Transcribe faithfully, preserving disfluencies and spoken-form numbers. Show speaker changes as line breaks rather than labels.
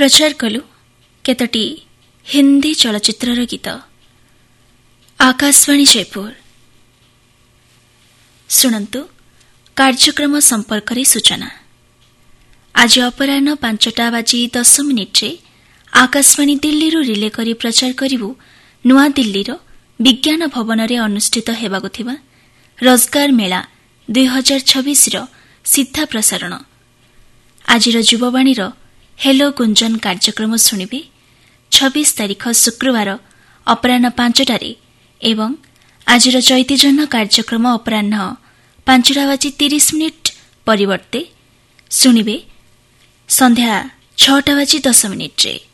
प्रचार कलु केतोटी हिंदी चलचित्रर गीत। आकाशवाणी जयपुर शुणन्तु कार्यक्रम संपर्करे सूचना। आज अपराह्न पांचटा बाजी दस मिनिट्रे आकाशवाणी दिल्लीरू रिले करी प्रचार करिबु नुआ दिल्लीर विज्ञान भवनरे अनुष्ठित हेबाकु थिबा रोजगार मेला दुई हजार छब्बीस सीधा प्रसारण। आजिर युववाणीर हेलो गुंजन कार्यक्रम शुणिबे छब्बीस तारीख शुक्रवार अपराह्न पांचटारे एवं आजिर चैतीजन कार्यक्रम अपराह्न पांचटा बाजी तीस मिनिट परिवर्ते शुणिबे संध्या छटा बाजी दस मिनिट्रे।